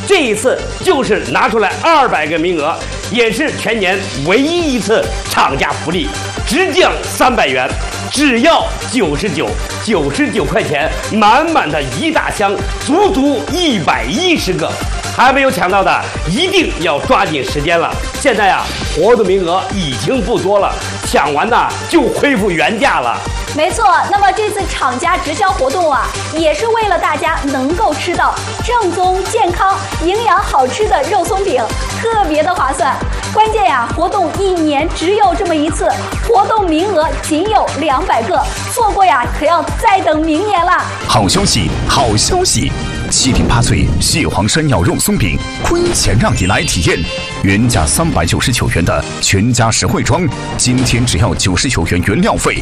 这一次就是拿出来200个名额，也是全年唯一一次厂家福利，直降300元，只要99块钱，满满的一大箱，足足110个。还没有抢到的，一定要抓紧时间了。现在啊，活动名额已经不多了，抢完呢就恢复原价了。 没错，那么这次厂家直销活动啊，也是为了大家能够吃到正宗、健康、营养好吃的肉松饼，特别的划算。关键呀，活动1年只有这么一次，活动名额仅有200个，错过呀可要再等明年了。 好消息，好消息！7顶8脆蟹黄山药肉松饼，亏钱让你来体验。原价399元的全家实惠装，今天只要99元原料费。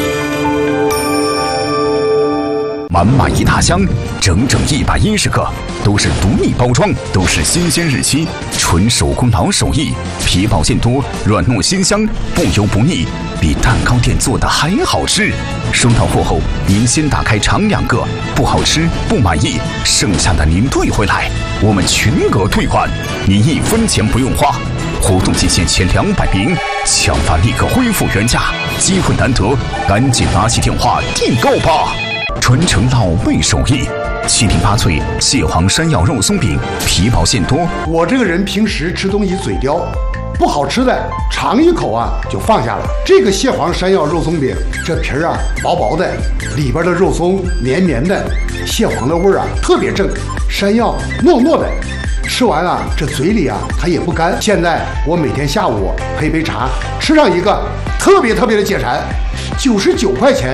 满满一大箱，整整110个，都是独立包装，都是新鲜日期，纯手工老手艺，皮薄馅多，软糯鲜香，不油不腻，比蛋糕店做的还好吃。收到货后，您先打开尝2个，不好吃不满意，剩下的您退回来，我们全额退款，您1分钱不用花。活动期限前200名，抢发立刻恢复原价，机会难得，赶紧拿起电话订购吧！传承到味手艺，7顶8脆蟹黄山药肉松饼，皮薄馅多。 我这个人平时吃东西嘴刁，不好吃的尝一口啊就放下了。这个蟹黄山药肉松饼，这皮儿啊薄薄的，里边的肉松绵绵的，蟹黄的味儿啊特别正，山药糯糯的。吃完啊，这嘴里啊它也不干。现在我每天下午配杯茶，吃上一个，特别的解馋。99块钱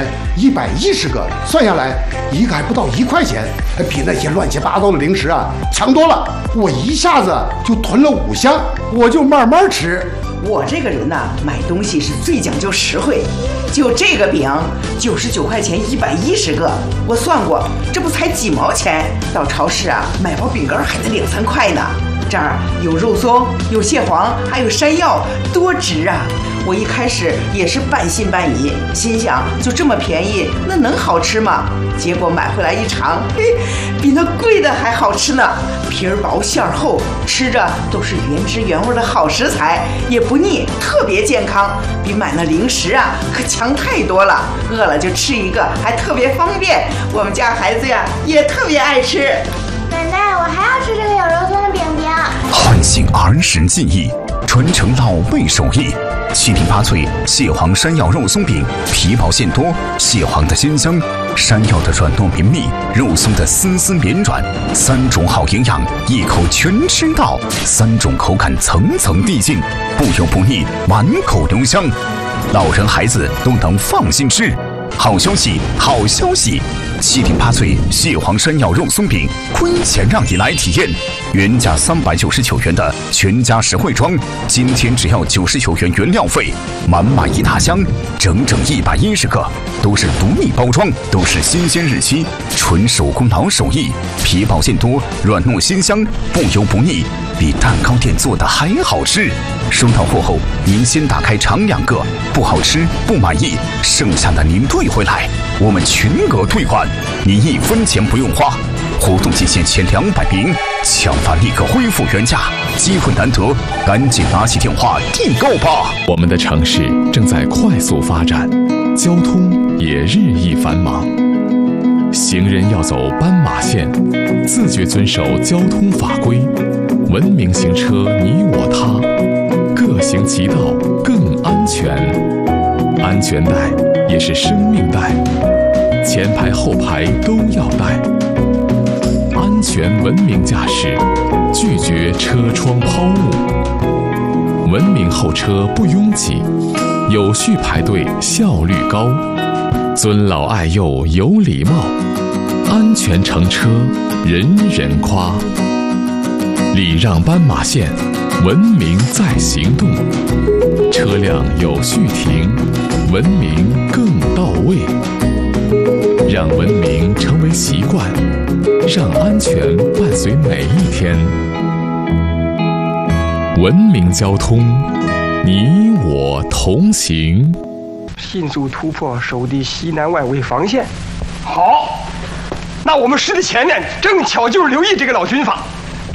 110个，算下来一个还不到1块钱，比那些乱七八糟的零食啊强多了。我一下子就囤了5箱，我就慢慢吃。 我这个人呢，买东西是最讲究实惠。就这个饼，99块钱110个，我算过，这不才几毛钱。到超市啊，买包饼干还得2、3块呢。这儿有肉松，有蟹黄，还有山药，多值啊！我一开始也是半信半疑，心想就这么便宜，那能好吃吗？结果买回来一尝，比那贵的还好吃呢。皮儿薄馅儿厚，吃着都是原汁原味的好食材，也不腻，特别健康，比买那零食啊可强太多了。饿了就吃一个，还特别方便。我们家孩子呀也特别爱吃。 奶奶，我还要吃这个有肉松的饼饼。 唤醒儿时记忆，传承到味手艺。7顶8脆蟹黄山药肉松饼，皮薄馅多，蟹黄的鲜香，山药的软糯绵密，肉松的丝丝绵软，3种好营养，一口全吃到，3种口感层层递进，不油不腻，满口留香，老人孩子都能放心吃。好消息，好消息！7顶8脆蟹黄山药肉松饼，亏钱让你来体验。原价399元的全家实惠装，今天只要99元原料费，满满一大箱，整整110个，都是独立包装，都是新鲜日期，纯手工老手艺，皮薄馅多，软糯鲜香，不油不腻，比蛋糕店做的还好吃。收到货后，您先打开尝2个，不好吃不满意，剩下的您退回来，我们全额退款，您1分钱不用花。活动期限前200名，抢发立刻恢复原价，机会难得，赶紧拿起电话订购吧！ 我们的城市正在快速发展，交通也日益繁忙，行人要走斑马线，自觉遵守交通法规，文明行车你我他，各行其道更安全。安全带也是生命带，前排后排都要带。安全文明驾驶，拒绝车窗抛物，文明候车不拥挤，有序排队效率高，尊老爱幼有礼貌，安全乘车人人夸。礼让斑马线，文明在行动，车辆有序停，文明更到位。让文明成为习惯，让安全伴随每一天。文明交通，你我同行。 迅速突破守敌西南外围防线。好，那我们师的前面正巧就是刘毅这个老军阀。